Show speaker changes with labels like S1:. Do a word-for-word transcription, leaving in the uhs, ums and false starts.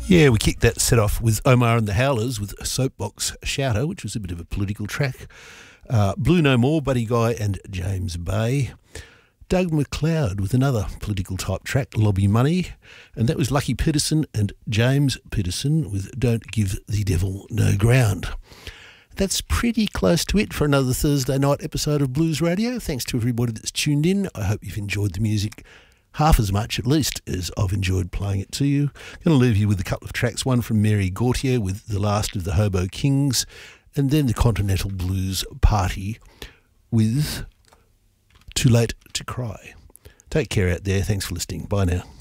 S1: Yeah, we kicked that set off with Omar and the Howlers with a Soapbox Shouter, which was a bit of a political track. Uh, Blue No More, Buddy Guy and James Bay. Doug McLeod with another political type track, Lobby Money. And that was Lucky Peterson and James Peterson with Don't Give the Devil No Ground. That's pretty close to it for another Thursday night episode of Blues Radio. Thanks to everybody that's tuned in. I hope you've enjoyed the music half as much, at least, as I've enjoyed playing it to you. I'm going to leave you with a couple of tracks, one from Mary Gauthier with The Last of the Hobo Kings, and then the Continental Blues Party with Too Late to Cry. Take care out there. Thanks for listening. Bye now.